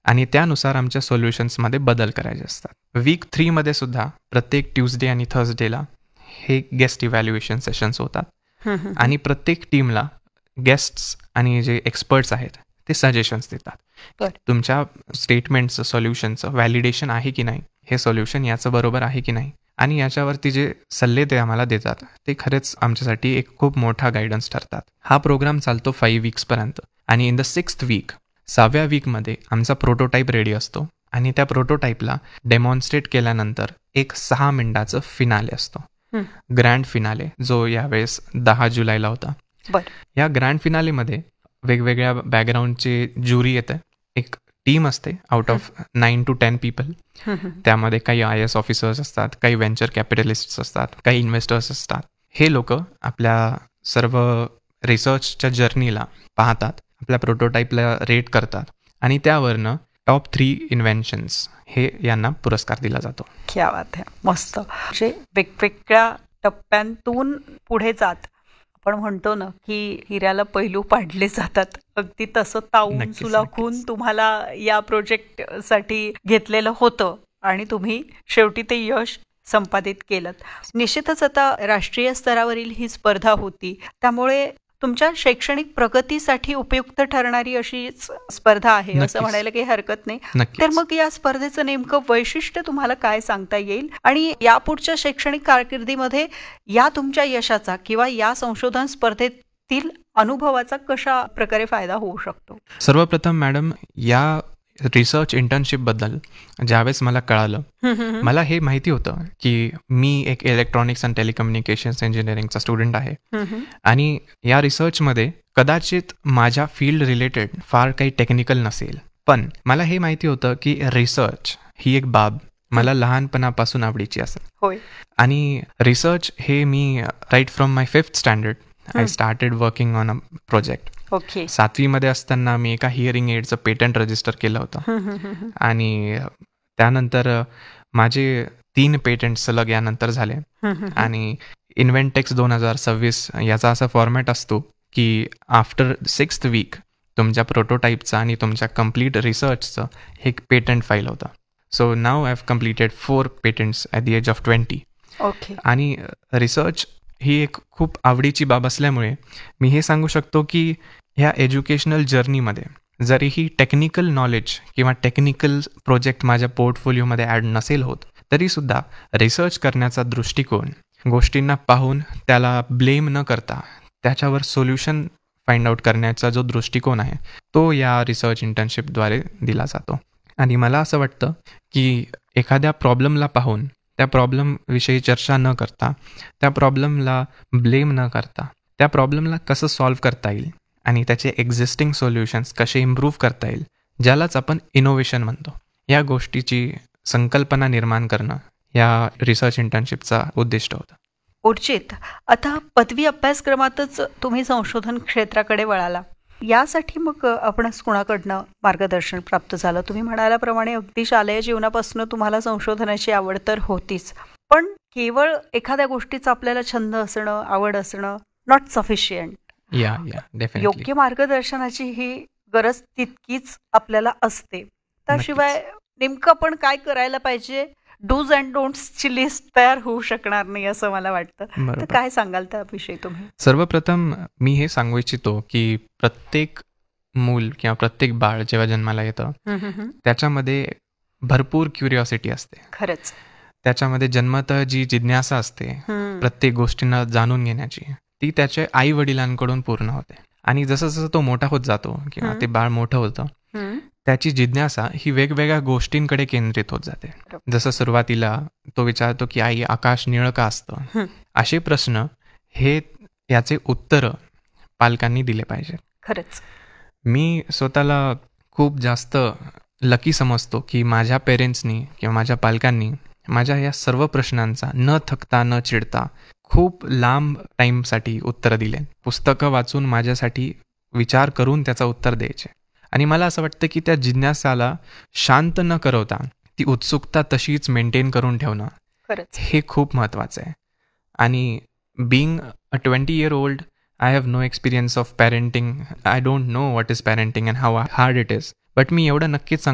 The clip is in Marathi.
आणि त्यानुसार आमच्या सोल्युशन्समध्ये बदल करायचे असतात. वीक 3 मध्ये सुद्धा प्रत्येक ट्यूजडे आणि थर्सडेला हे गेस्ट इव्हॅल्युएशन सेशन्स होतात आणि प्रत्येक टीमला गेस्ट्स आणि जे एक्सपर्ट्स आहेत ते सजेशन्स देतात. बरं. तुमच्या स्टेटमेंटचं सोल्युशनचं व्हॅलिडेशन आहे की नाही, हे सोल्युशन याचं बरोबर आहे की नाही, आणि याच्यावरती जे सल्ले ते आम्हाला देतात ते खरेच आमच्यासाठी एक खूप मोठा गायडन्स ठरतात. हा प्रोग्राम चालतो 5 वीक्सपर्यंत आणि इन द 6th वीक 6व्या वीकमध्ये आमचा प्रोटोटाईप रेडी असतो आणि त्या प्रोटोटाईपला डेमॉन्स्ट्रेट केल्यानंतर एक 6 मिनिटाचं फिनाले असतो, ग्रँड फिनाले, जो यावेळेस 10 जुलैला होता. बरं. या ग्रँड फिनालेमध्ये वेगवेगळ्या बॅकग्राऊंडचे ज्युरी येते, एक टीम असते आउट ऑफ 9 to 10 पीपल. त्यामध्ये काही IAS ऑफिसर्स असतात, काही व्हेंचर कॅपिटलिस्ट असतात, काही इन्व्हेस्टर्स असतात. हे लोक आपल्या सर्व रिसर्चच्या जर्नीला पाहतात, आपल्या प्रोटोटाईपला रेट करतात आणि त्यावरनं टॉप 3 इन्व्हेन्शन्स हे यांना पुरस्कार दिला जातो. क्या बात आहे, मस्त. म्हणजे वेगवेगळ्या टप्प्यांतून पुढे जात आपण म्हणतो ना की हिऱ्याला पैलू पाडले जातात, अगदी तसं ताऊन सुलाखून तुम्हाला या प्रोजेक्टसाठी घेतलेलं होतं आणि तुम्ही शेवटी ते यश संपादित केलं. निश्चितच आता राष्ट्रीय स्तरावरील ही स्पर्धा होती, त्यामुळे तुमच्या शैक्षणिक प्रगतीसाठी उपयुक्त ठरणारी अशी स्पर्धा आहे असं म्हणायला काही हरकत नाही. तर मग या स्पर्धेचं नेमकं वैशिष्ट्य तुम्हाला काय सांगता येईल आणि यापुढच्या शैक्षणिक कारकिर्दीमध्ये या तुमच्या यशाचा किंवा या संशोधन स्पर्धेतील अनुभवाचा कशा प्रकारे फायदा होऊ शकतो? सर्वप्रथम मॅडम, या रिसर्च इंटर्नशिपबद्दल ज्यावेळेस मला कळालं, मला हे माहिती होतं की मी एक इलेक्ट्रॉनिक्स अँड टेलिकम्युनिकेशन्स इंजिनिअरिंगचा स्टुडंट आहे आणि या रिसर्चमध्ये कदाचित माझ्या फील्ड रिलेटेड फार काही टेक्निकल नसेल, पण मला हे माहिती होतं की रिसर्च ही एक बाब मला लहानपणापासून आवडीची असेल. आणि रिसर्च हे मी right from my 5th standard I started working on a project. 7वी मध्ये असताना मी एका हिअरिंग एडचं पेटंट रजिस्टर केलं होतं आणि त्यानंतर माझे 3 पेटंट सलग यानंतर झाले. आणि इन्व्हेंटेक्स 2026 याचा असा फॉर्मॅट असतो की आफ्टर 6th वीक तुमच्या प्रोटोटाईपचं आणि तुमच्या कम्प्लीट रिसर्चचं एक पेटंट फाईल होतं. So now I have completed 4 patents at the age of 20. आणि रिसर्च ही एक खूप आवडीची बाब असल्यामुळे मी हे सांगू शकतो की ह्या एज्युकेशनल जर्नीमध्ये जरीही टेक्निकल नॉलेज किंवा टेक्निकल प्रोजेक्ट माझ्या पोर्टफोलिओमध्ये ॲड नसेल होत, तरीसुद्धा रिसर्च करण्याचा दृष्टिकोन, गोष्टींना पाहून त्याला ब्लेम न करता त्याच्यावर सोल्युशन फाइंड आउट करण्याचा जो दृष्टिकोन आहे तो या रिसर्च इंटर्नशिपद्वारे दिला जातो. आणि मला असं वाटतं की एखाद्या प्रॉब्लेमला पाहून त्या प्रॉब्लेमविषयी चर्चा न करता, त्या प्रॉब्लेमला ब्लेम न करता, त्या प्रॉब्लेमला कसं सॉल्व्ह करता येईल आणि त्याचे एक्झिस्टिंग सोल्युशन्स कसे इम्प्रूव्ह करता येईल, ज्यालाच आपण इनोव्हेशन म्हणतो, या गोष्टीची संकल्पना निर्माण करणं या रिसर्च इंटर्नशिपचा उद्दिष्ट होतं. उर्जित, आता पदवी अभ्यासक्रमातच तुम्ही संशोधन क्षेत्राकडे वळाला, यासाठी मग आपणच कुणाकडनं मार्गदर्शन प्राप्त झालं? तुम्ही म्हणाल्याप्रमाणे अगदी शालेय जीवनापासून तुम्हाला संशोधनाची आवड तर होतीच, पण केवळ एखाद्या गोष्टीचा आपल्याला छंद असणं, आवड असणं नॉट सफिशियंट. योग्य मार्गदर्शनाची ही गरज तितकीच आपल्याला असते. त्याशिवाय नेमकं आपण काय करायला पाहिजे, डूज अँड डोंट्सची लिस्ट तयार होऊ शकणार नाही असं मला वाटतं. तर काय सांगाल त्याविषयी तुम्ही? सर्वप्रथम मी हे सांगू इच्छितो की प्रत्येक मूल किंवा प्रत्येक बाळ जेव्हा जन्माला येतं त्याच्यामध्ये भरपूर क्युरिओसिटी असते. खरंच त्याच्यामध्ये जन्मतः जी जिज्ञासा असते प्रत्येक गोष्टींना जाणून घेण्याची, ती त्याच्या आई वडिलांकडून पूर्ण होते. आणि जसं जसं तो मोठा होत जातो किंवा ते बाळ मोठं होतं, त्याची जिज्ञासा ही वेगवेगळ्या गोष्टींकडे केंद्रित होत जाते. जसं सुरुवातीला तो विचारतो की आई, आकाश निळं का असतं? असे प्रश्न हे याचे उत्तर पालकांनी दिले पाहिजे. खरंच मी स्वतःला खूप जास्त लकी समजतो की माझ्या पेरेंट्सनी किंवा माझ्या पालकांनी माझ्या या सर्व प्रश्नांचा न थकता न चिडता खूप लांब टाईमसाठी उत्तरं दिले. पुस्तकं वाचून माझ्यासाठी विचार करून त्याचं उत्तर द्यायचे. आणि मला असं वाटतं की त्या जिज्ञासाला शांत न करवता ती उत्सुकता तशीच मेंटेन करून ठेवणं हे खूप महत्त्वाचं आहे. आणि being a 20-year-old, I have no experience of parenting. I don't know what is parenting and how hard it is. But मी एवढं नक्कीच